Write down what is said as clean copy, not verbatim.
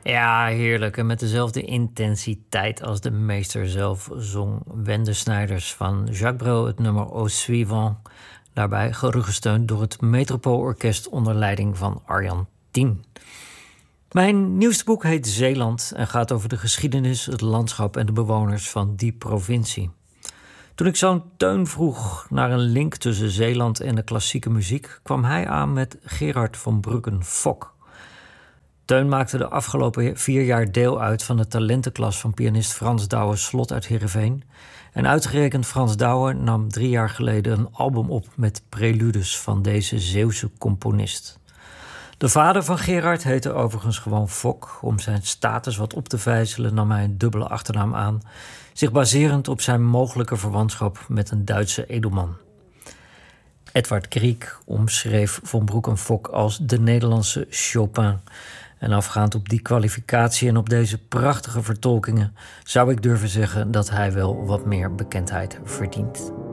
Ja, heerlijk. En met dezelfde intensiteit als de meester zelf zong Wende Snijders van Jacques Brel het nummer Au Suivant. Daarbij gerugsteund door het Metropoolorkest onder leiding van Arjan Tien. Mijn nieuwste boek heet Zeeland en gaat over de geschiedenis, het landschap en de bewoners van die provincie. Toen ik zo'n Teun vroeg naar een link tussen Zeeland en de klassieke muziek, kwam hij aan met Gerard van Bruggen-Fock. Teun maakte de afgelopen 4 jaar deel uit van de talentenklas van pianist Frans Douwe-Slot uit Heerenveen. En uitgerekend Frans Douwe nam 3 jaar geleden een album op met preludes van deze Zeeuwse componist. De vader van Gerard heette overigens gewoon Fock. Om zijn status wat op te vijzelen nam hij een dubbele achternaam aan, zich baserend op zijn mogelijke verwantschap met een Duitse edelman. Edward Griek omschreef Van Bruggen-Fock als de Nederlandse Chopin. En afgaand op die kwalificatie en op deze prachtige vertolkingen zou ik durven zeggen dat hij wel wat meer bekendheid verdient.